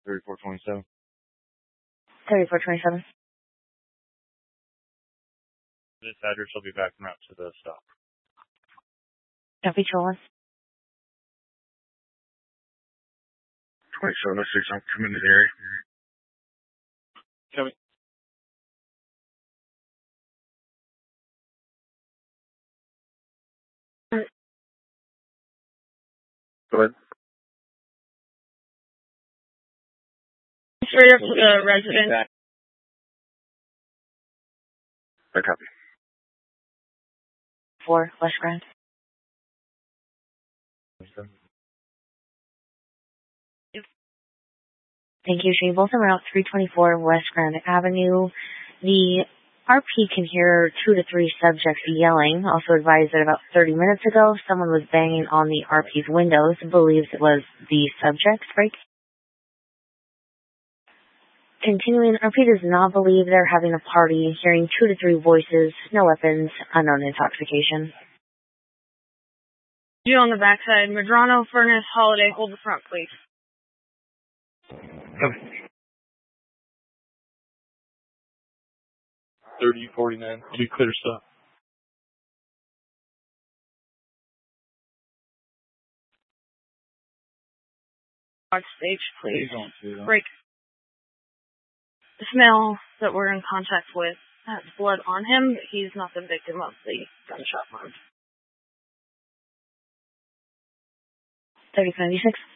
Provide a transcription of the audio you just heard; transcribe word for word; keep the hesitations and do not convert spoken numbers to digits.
thirty-four twenty-seven. thirty-four twenty-seven. Dispatcher shall be back en route to the stop. Copy, Trolling. twenty-seven oh six, I'm coming to the area. Coming. Go ahead. Straight up to the resident. I copy. Four, West Grand. Thank you, Shane. Both are Route three twenty-four West Grand Avenue. The R P can hear two to three subjects yelling. Also advised that about thirty minutes ago, someone was banging on the R P's windows. Believes it was the subject's break. Continuing, R P does not believe they're having a party, hearing two to three voices, no weapons, unknown intoxication. You on the backside. Medrano, Furnace, Holiday, hold the front, please. thirty forty-nine. Be clear stop. On stage, please. Please don't Break. The male that we're in contact with has blood on him, but he's not the victim of the gunshot wound. thirty ninety-six.